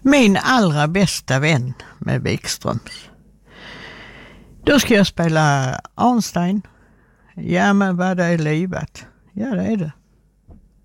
Min allra bästa vän med Wikströms. Då ska jag spela Arnstein. Ja, men vad det är livat. Ja, det är det.